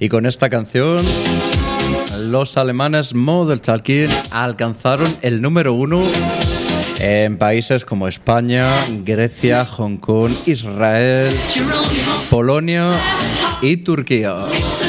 Y con esta canción, los alemanes Model Talking alcanzaron el número 1 en países como España, Grecia, Hong Kong, Israel, Polonia y Turquía.